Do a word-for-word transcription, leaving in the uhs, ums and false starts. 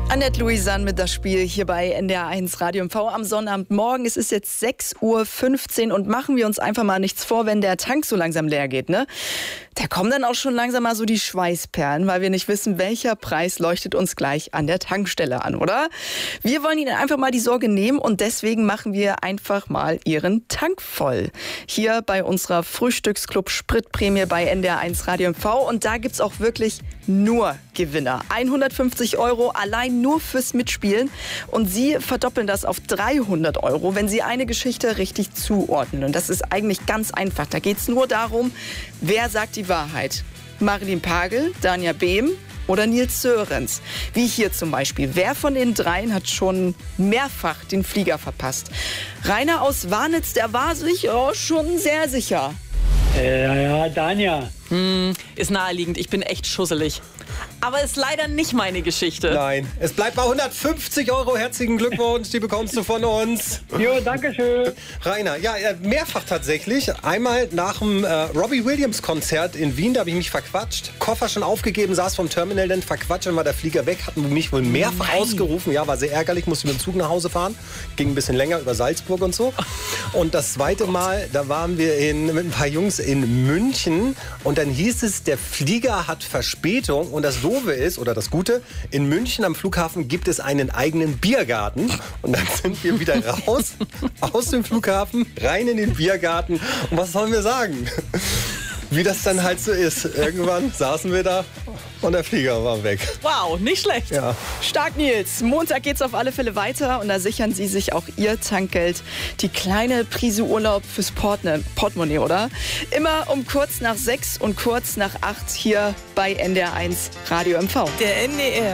Annette Louisanne mit das Spiel hier bei N D R eins Radio M V am Sonnabendmorgen. Es ist jetzt sechs Uhr fünfzehn und machen wir uns einfach mal nichts vor, wenn der Tank so langsam leer geht, ne? Da kommen dann auch schon langsam mal so die Schweißperlen, weil wir nicht wissen, welcher Preis leuchtet uns gleich an der Tankstelle an, oder? Wir wollen Ihnen einfach mal die Sorge nehmen und deswegen machen wir einfach mal Ihren Tank voll. Hier bei unserer Frühstücksclub Spritprämie bei N D R eins Radio M V und da gibt's auch wirklich nur Gewinner. hundertfünfzig Euro allein nur fürs Mitspielen und Sie verdoppeln das auf dreihundert Euro, wenn Sie eine Geschichte richtig zuordnen. Und das ist eigentlich ganz einfach. Da geht es nur darum, wer sagt die Wahrheit? Marilyn Pagel, Danja Behm oder Nils Sörensen. Wie hier zum Beispiel. Wer von den dreien hat schon mehrfach den Flieger verpasst? Rainer aus Warnitz, der war sich oh, schon sehr sicher. Äh, ja, ja, Danja. Hm, ist naheliegend. Ich bin echt schusselig. Aber ist leider nicht meine Geschichte. Nein, es bleibt bei hundertfünfzig Euro. Herzlichen Glückwunsch, die bekommst du von uns. Jo, danke schön. Rainer, ja, mehrfach tatsächlich. Einmal nach dem äh, Robbie Williams Konzert in Wien, da habe ich mich verquatscht. Koffer schon aufgegeben, saß vom Terminal, dann verquatscht, dann war der Flieger weg. Hatten mich wohl mehrfach Nein. ausgerufen. Ja, war sehr ärgerlich, musste mit dem Zug nach Hause fahren. Ging ein bisschen länger über Salzburg und so. Und das zweite Mal, da waren wir in, mit ein paar Jungs in München. Und dann hieß es, der Flieger hat Verspätung. Und das Doofe ist, oder das Gute, in München am Flughafen gibt es einen eigenen Biergarten. Und dann sind wir wieder raus aus dem Flughafen, rein in den Biergarten. Und was sollen wir sagen? Wie das dann halt so ist. Irgendwann saßen wir da und der Flieger war weg. Wow, nicht schlecht. Ja. Stark, Nils. Montag geht's auf alle Fälle weiter und da sichern Sie sich auch Ihr Tankgeld. Die kleine Prise Urlaub fürs Portne Portemonnaie, oder? Immer um kurz nach sechs und kurz nach acht hier bei N D R eins Radio M V. Der N D R.